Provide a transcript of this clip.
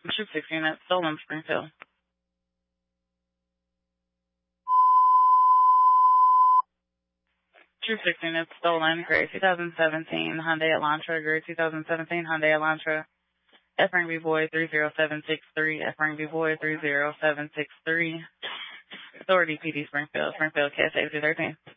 Troop 16 at Stolen, Springfield. Troop 16 at Stolen, gray 2017 Hyundai Elantra, gray 2017 Hyundai Elantra. F-Ring B-Boy 30763, F-Ring B-Boy 30763. Authority PD Springfield, Springfield, Cast 813.